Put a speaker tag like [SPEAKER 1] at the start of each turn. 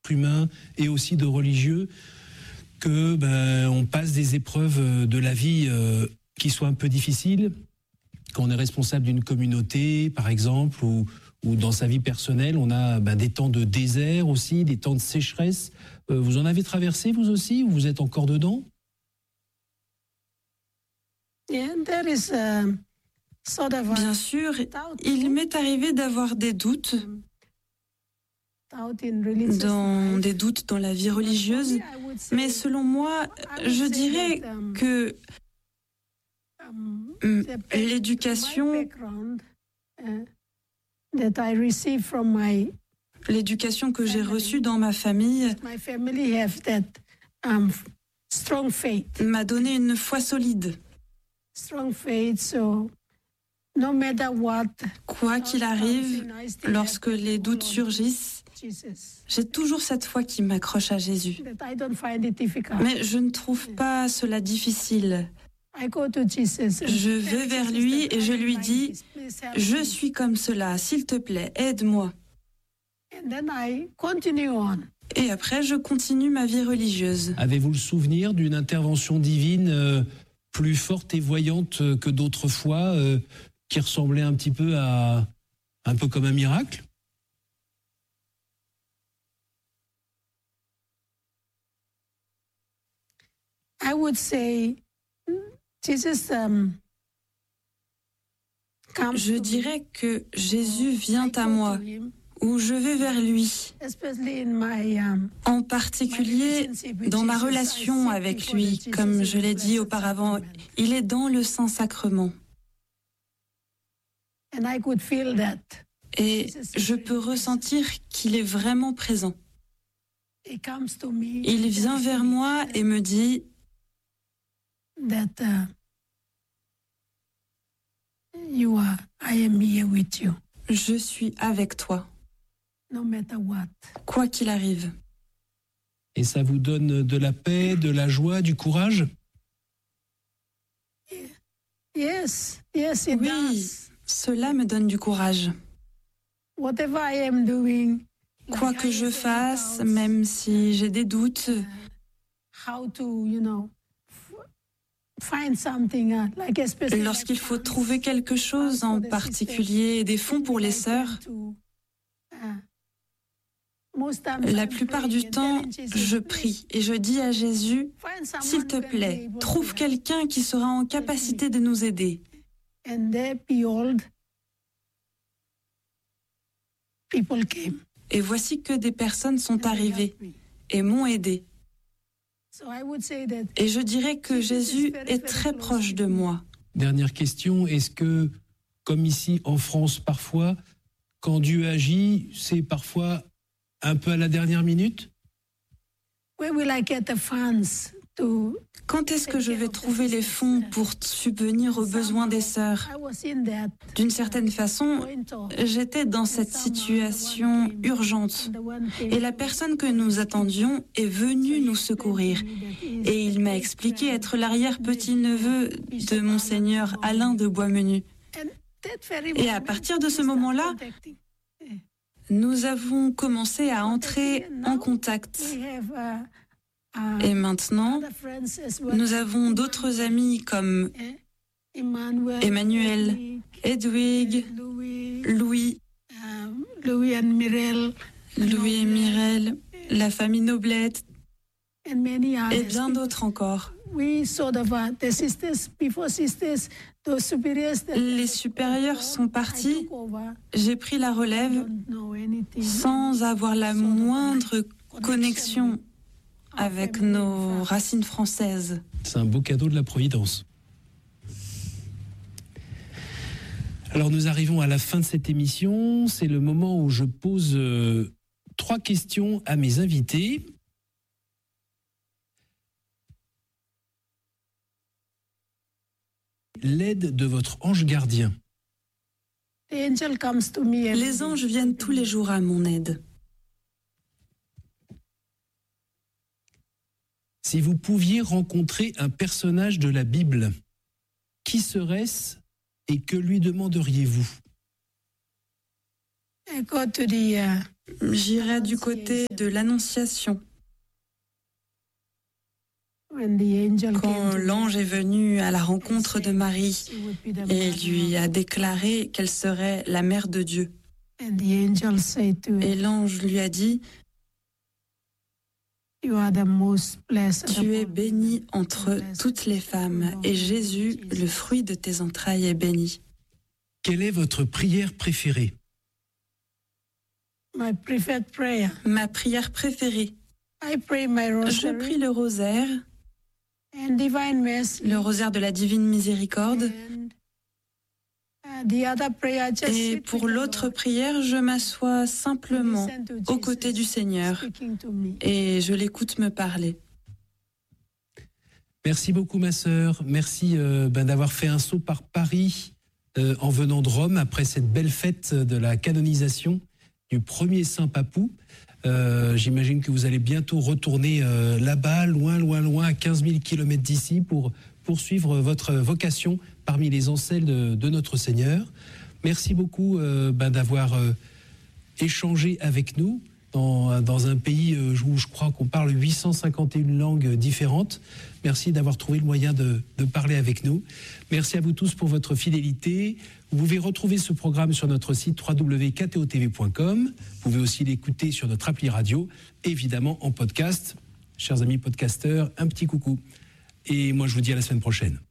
[SPEAKER 1] d'êtres humains et aussi de religieux que on passe des épreuves de la vie qui soient un peu difficiles, quand on est responsable d'une communauté, par exemple, ou dans sa vie personnelle, on a des temps de désert aussi, des temps de sécheresse. Vous en avez traversé, vous aussi, ou vous êtes encore dedans?
[SPEAKER 2] Bien sûr, il m'est arrivé d'avoir des doutes, des doutes dans la vie religieuse, mais selon moi, je dirais que l'éducation que j'ai reçue dans ma famille m'a donné une foi solide. Quoi qu'il arrive, lorsque les doutes surgissent, j'ai toujours cette foi qui m'accroche à Jésus. Mais je ne trouve pas cela difficile. Je vais vers lui et je lui dis, « Je suis comme cela, s'il te plaît, aide-moi. » Et après, je continue ma vie religieuse.
[SPEAKER 1] Avez-vous le souvenir d'une intervention divine plus forte et voyante que d'autres fois, qui ressemblait un petit peu à un peu comme un miracle?
[SPEAKER 3] I would say Jesus
[SPEAKER 2] Je dirais que Jésus vient à moi, ou je vais vers lui. En particulier, dans ma relation avec lui, comme je l'ai dit auparavant, il est dans le Saint-Sacrement. Et je peux ressentir qu'il est vraiment présent. Il vient vers moi et me dit je suis avec toi, quoi qu'il arrive.
[SPEAKER 1] Et ça vous donne de la paix, de la joie, du courage?
[SPEAKER 2] Oui, cela me donne du courage. Quoi que je fasse, même si j'ai des doutes, lorsqu'il faut trouver quelque chose, en particulier des fonds pour les sœurs, la plupart du temps, je prie et je dis à Jésus, « S'il te plaît, trouve quelqu'un qui sera en capacité de nous aider. » Et voici que des personnes sont arrivées et m'ont aidé. Et je dirais que Jésus est très proche de moi.
[SPEAKER 1] Dernière question, est-ce que, comme ici en France parfois, quand Dieu agit, c'est parfois un peu à la dernière minute?
[SPEAKER 2] Quand est-ce que je vais trouver les fonds pour subvenir aux besoins des sœurs? D'une certaine façon, j'étais dans cette situation urgente. Et la personne que nous attendions est venue nous secourir. Et il m'a expliqué être l'arrière-petit-neveu de Monseigneur Alain de Boismenu. Et à partir de ce moment-là, nous avons commencé à entrer en contact. Et maintenant, nous avons d'autres amis comme Emmanuel, Edwig, Louis et Mirel, la famille Noblette et bien d'autres encore. Les supérieurs sont partis, j'ai pris la relève sans avoir la moindre connexion avec nos racines françaises.
[SPEAKER 1] C'est un beau cadeau de la Providence. Alors nous arrivons à la fin de cette émission. C'est le moment où je pose 3 questions à mes invités. L'aide de votre ange gardien.
[SPEAKER 2] Les anges viennent tous les jours à mon aide.
[SPEAKER 1] Si vous pouviez rencontrer un personnage de la Bible, qui serait-ce et que lui demanderiez-vous?
[SPEAKER 2] J'irai du côté de l'Annonciation. Quand l'ange est venu à la rencontre de Marie et lui a déclaré qu'elle serait la mère de Dieu. Et l'ange lui a dit, « Tu es bénie entre toutes les femmes, et Jésus, le fruit de tes entrailles, est béni. »
[SPEAKER 1] Quelle est votre prière préférée?
[SPEAKER 2] Ma prière préférée. Je prie le rosaire, le rosaire de la Divine Miséricorde. Et pour l'autre prière, je m'assois simplement aux côtés du Seigneur et je l'écoute me parler.
[SPEAKER 1] Merci beaucoup, ma sœur. Merci d'avoir fait un saut par Paris en venant de Rome après cette belle fête de la canonisation du premier Saint Papou. J'imagine que vous allez bientôt retourner là-bas, loin, à 15 000 km d'ici pour poursuivre votre vocation parmi les ancelles de notre Seigneur. Merci beaucoup d'avoir échangé avec nous dans un pays où je crois qu'on parle 851 langues différentes. Merci d'avoir trouvé le moyen de parler avec nous. Merci à vous tous pour votre fidélité. Vous pouvez retrouver ce programme sur notre site www.ktotv.com. Vous pouvez aussi l'écouter sur notre appli radio, évidemment en podcast. Chers amis podcasteurs, un petit coucou. Et moi, je vous dis à la semaine prochaine.